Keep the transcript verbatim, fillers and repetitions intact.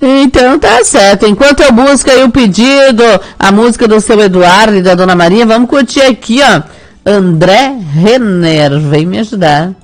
Então tá certo. Enquanto eu busco aí o pedido, a música do seu Eduardo e da Dona Maria, vamos curtir aqui, ó. André Renner, vem me ajudar.